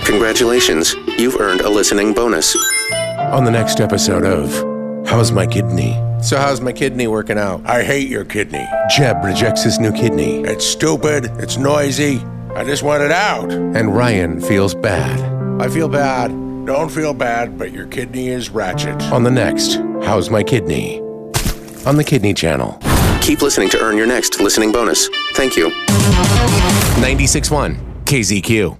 Congratulations, you've earned a listening bonus. On the next episode of How's My Kidney? So how's my kidney working out? I hate your kidney. Jeb rejects his new kidney. It's stupid. It's noisy. I just want it out. And Ryan feels bad. I feel bad. Don't feel bad, but your kidney is ratchet. On the next How's My Kidney? On the Kidney Channel. Keep listening to earn your next listening bonus. Thank you. 96.1 KZQ.